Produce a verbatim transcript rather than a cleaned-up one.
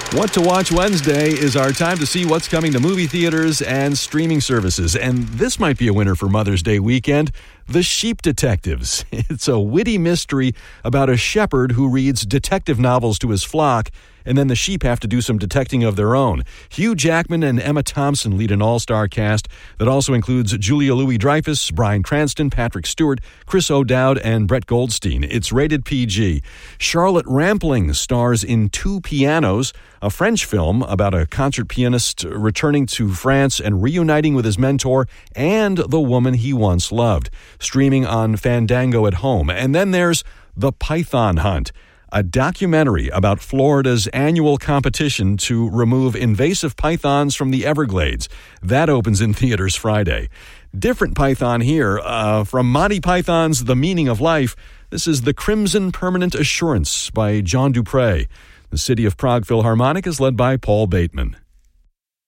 What to Watch Wednesday is our time to see what's coming to movie theaters and streaming services. And this might be a winner for Mother's Day weekend, The Sheep Detectives. It's a witty mystery about a shepherd who reads detective novels to his flock, and then the sheep have to do some detecting of their own. Hugh Jackman and Emma Thompson lead an all-star cast that also includes Julia Louis-Dreyfus, Bryan Cranston, Patrick Stewart, Chris O'Dowd, and Brett Goldstein. It's rated P G. Charlotte Rampling stars in Two Pianos, a French film about a concert pianist returning to France and reuniting with his mentor and the woman he once loved. Streaming on Fandango at home. And then there's The Python Hunt, a documentary about Florida's annual competition to remove invasive pythons from the Everglades. That opens in theaters Friday. Different python here. Uh, from Monty Python's The Meaning of Life, this is The Crimson Permanent Assurance by John Dupre. The City of Prague Philharmonic is led by Paul Bateman.